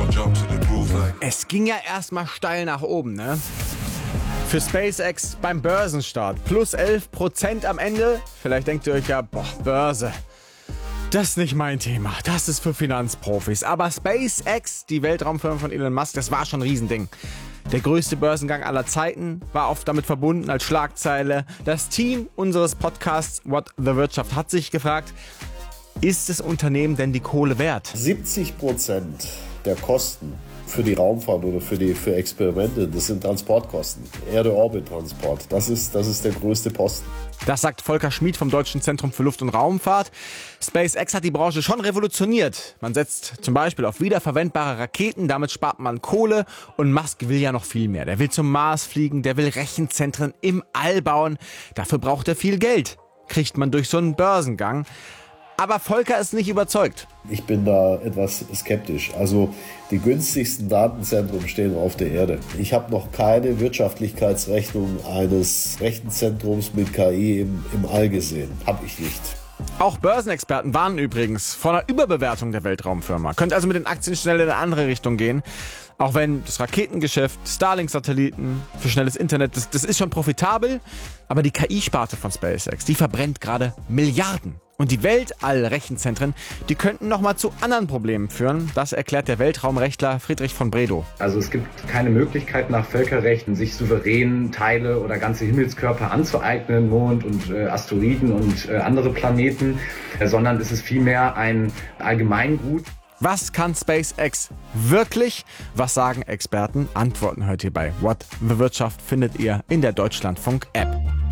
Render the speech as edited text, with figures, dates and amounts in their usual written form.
Es ging ja erstmal steil nach oben, ne? Für SpaceX beim Börsenstart plus 11% am Ende. Vielleicht denkt ihr euch ja, boah, Börse, das ist nicht mein Thema. Das ist für Finanzprofis. Aber SpaceX, die Weltraumfirma von Elon Musk, das war schon ein Riesending. Der größte Börsengang aller Zeiten war oft damit verbunden als Schlagzeile. Das Team unseres Podcasts What the Wirtschaft hat sich gefragt, ist das Unternehmen denn die Kohle wert? 70% der Kosten für die Raumfahrt oder für Experimente, das sind Transportkosten. Erde-Orbit-Transport, das ist der größte Posten. Das sagt Volker Schmid vom Deutschen Zentrum für Luft- und Raumfahrt. SpaceX hat die Branche schon revolutioniert. Man setzt zum Beispiel auf wiederverwendbare Raketen, damit spart man Kohle. Und Musk will ja noch viel mehr. Der will zum Mars fliegen, der will Rechenzentren im All bauen. Dafür braucht er viel Geld. Kriegt man durch so einen Börsengang. Aber Volker ist nicht überzeugt. Ich bin da etwas skeptisch. Also die günstigsten Datenzentren stehen auf der Erde. Ich habe noch keine Wirtschaftlichkeitsrechnung eines Rechenzentrums mit KI im All gesehen. Habe ich nicht. Auch Börsenexperten warnen übrigens vor einer Überbewertung der Weltraumfirma. Könnte also mit den Aktien schnell in eine andere Richtung gehen. Auch wenn das Raketengeschäft, Starlink-Satelliten für schnelles Internet, das ist schon profitabel. Aber die KI-Sparte von SpaceX, die verbrennt gerade Milliarden. Und die Weltall-Rechenzentren, die könnten nochmal zu anderen Problemen führen. Das erklärt der Weltraumrechtler Friedrich von Bredow. Also es gibt keine Möglichkeit nach Völkerrecht, sich souverän Teile oder ganze Himmelskörper anzueignen, Mond und Asteroiden und andere Planeten, sondern es ist vielmehr ein Allgemeingut. Was kann SpaceX wirklich? Was sagen Experten? Antworten heute hier bei What the Wirtschaft findet ihr in der Deutschlandfunk-App.